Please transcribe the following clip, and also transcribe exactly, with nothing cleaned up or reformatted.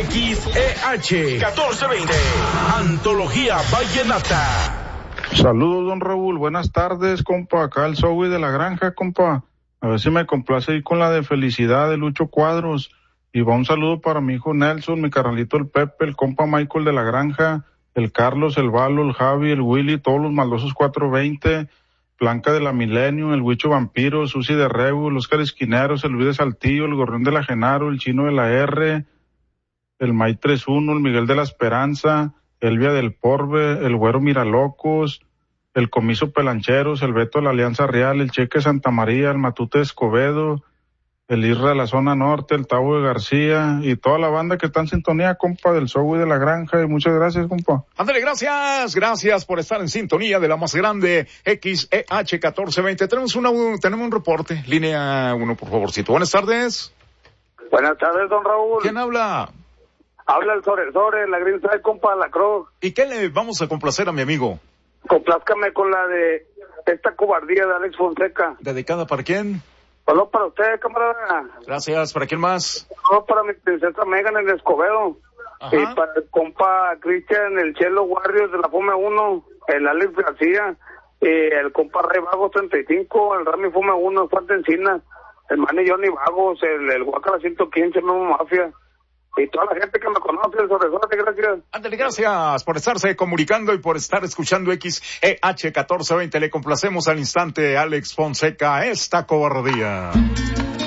X E H catorce veinte, Antología Vallenata. Saludos, don Raúl, buenas tardes, compa, acá el Zoe de la Granja, compa, a ver si me complace ahí con la de Felicidad de Lucho Cuadros, y va un saludo para mi hijo Nelson, mi carnalito el Pepe, el compa Michael de la Granja, el Carlos, el Valo, el Javi, el Willy, todos los maldosos cuatrocientos veinte, Blanca de la Milenio, el Huicho Vampiro, Susi de Rebu, el Oscar Esquineros, el Luis de Saltillo, el Gorrión de la Genaro, el Chino de la R, el May treinta y uno, el Miguel de la Esperanza, Elvia del Porve, el Güero Miralocos, el Comiso Pelancheros, el Beto de la Alianza Real, el Cheque Santa María, el Matute de Escobedo, el Isra de la Zona Norte, el Tavo de García y toda la banda que está en sintonía, compa, del Zoe de la Granja, y muchas gracias, compa. Ándale, gracias, gracias por estar en sintonía de la más grande X E H catorce veinte. Tenemos una, tenemos un reporte, línea uno, por favorcito. Buenas tardes. Buenas tardes, don Raúl. ¿Quién habla? Habla el Sobre Sobre, la Green Side, compa, la Croc. ¿Y qué le vamos a complacer a mi amigo? Complázcame con la de esta cobardía de Alex Fonseca. ¿Dedicada para quién? Solo para usted, camarada. Gracias. ¿Para quién más? Solo para mi princesa Megan en el Escobedo. Ajá. Y para el compa Cristian, el Chelo Warriors de la Fome uno, el Alex García, y el compa Rey Vagos treinta y cinco, el Rami Fome uno, Falta Encina, el Manny Johnny Vagos, el, el Guacara ciento quince, Memo Mafia. Y toda la gente que me conoce, sobre todo, gracias. Ándale, gracias por estarse comunicando y por estar escuchando X E H catorce veinte. Le complacemos al instante, Alex Fonseca, esta cobardía.